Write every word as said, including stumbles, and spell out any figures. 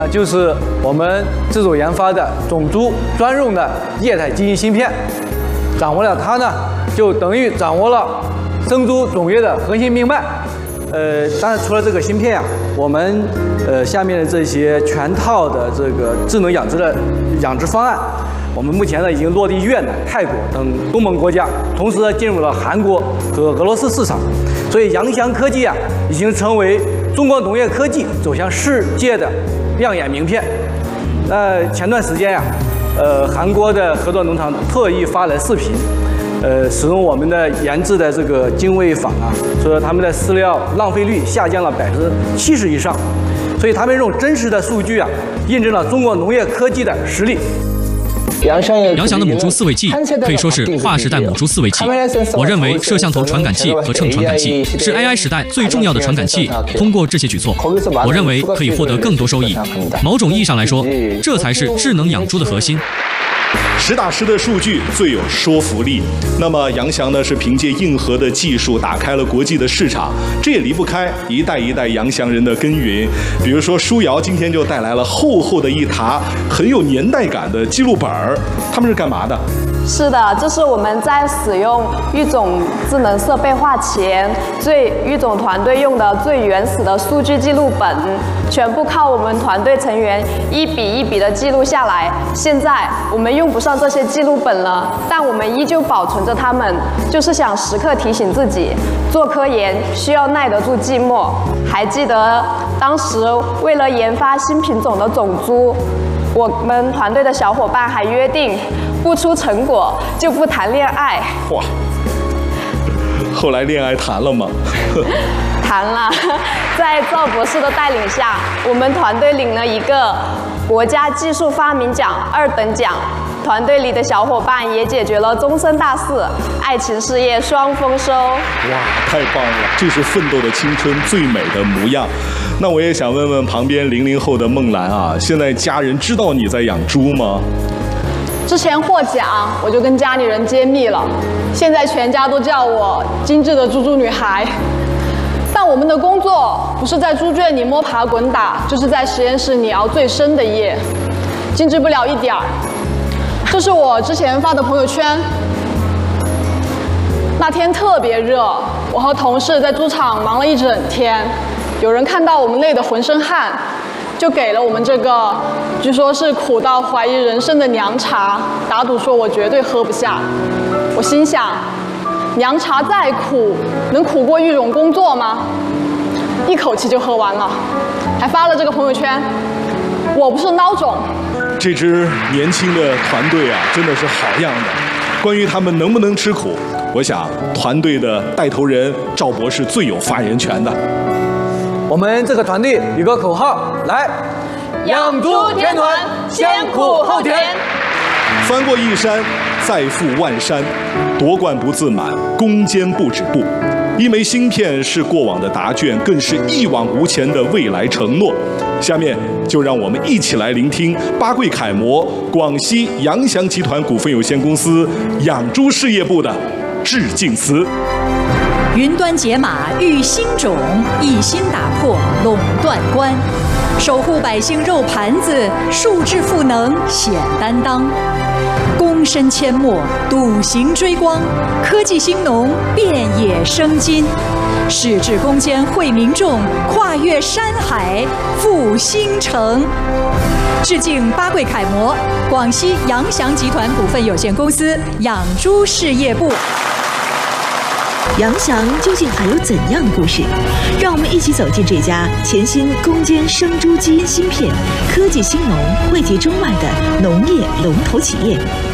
就是我们自主研发的种猪专用的液态基因芯片，掌握了它呢，就等于掌握了生猪种业的核心命脉。呃，当然除了这个芯片啊，我们呃下面的这些全套的这个智能养殖的养殖方案，我们目前呢已经落地越南、泰国等东盟国家，同时呢进入了韩国和俄罗斯市场。所以扬翔科技啊，已经成为中国农业科技走向世界的亮眼名片。呃，前段时间呀、啊，呃，韩国的合作农场特意发来视频，呃，使用我们的研制的这个精卫坊啊，说他们的饲料浪费率下降了百分之七十以上。所以他们用真实的数据啊，印证了中国农业科技的实力。 扬翔的母猪饲喂器可以说是划时代母猪饲喂器。我认为摄像头传感器和秤传感器是 A I 时代最重要的传感器。通过这些举措，我认为可以获得更多收益。某种意义上来说，这才是智能养猪的核心。 实打实的数据最有说服力。那么扬翔呢是凭借硬核的技术打开了国际的市场，这也离不开一代一代扬翔人的耕耘。比如说舒瑶今天就带来了厚厚的一沓很有年代感的记录本儿，他们是干嘛的？ 是的，这是我们在使用育种智能设备化前，最育种团队用的最原始的数据记录本，全部靠我们团队成员一笔一笔的记录下来。现在我们用不上这些记录本了，但我们依旧保存着它们，就是想时刻提醒自己，做科研需要耐得住寂寞。还记得当时为了研发新品种的种猪，我们团队的小伙伴还约定，不出成果就不谈恋爱。 哇！后来恋爱谈了吗？ 谈了，在赵博士的带领下，我们团队领了一个国家技术发明奖二等奖。团队里的小伙伴也解决了终身大事，爱情事业双丰收。 哇，太棒了！这是奋斗的青春最美的模样。那我也想问问旁边零零后的梦兰啊，现在家人知道你在养猪吗？ 之前获奖，我就跟家里人揭秘了，现在全家都叫我精致的猪猪女孩。但我们的工作不是在猪圈里摸爬滚打，就是在实验室里熬最深的夜，精致不了一点儿。这是我之前发的朋友圈。那天特别热，我和同事在猪场忙了一整天，有人看到我们累得浑身汗，就给了我们这个据说是苦到怀疑人生的娘茶，打赌说我绝对喝不下。我心想，娘茶再苦，能苦过育种工作吗？一口气就喝完了，还发了这个朋友圈。我不是孬种。 这支年轻的团队啊，真的是好样的。关于他们能不能吃苦，我想团队的带头人赵博士最有发言权的。 我们这个团队有个口号，来，养猪天团，先苦后甜。 翻过一山，再覆万山，夺冠不自满，攻坚不止步。一枚芯片是过往的答卷，更是一往无前的未来承诺。下面就让我们一起来聆听巴贵楷模广西扬翔集团股份有限公司养猪事业部的致敬词。 云端解码育新种，一心打破垄断关，守护百姓肉盘子，数智赋能显担当。躬身阡陌，笃行追光，科技兴农，遍野生金。矢志攻坚惠民众，跨越山海复兴城。致敬巴贵楷模广西扬翔集团股份有限公司养猪事业部。 扬翔究竟还有怎样的故事？让我们一起走进这家潜心攻坚生猪基因芯片、科技兴农、惠及中外的农业龙头企业。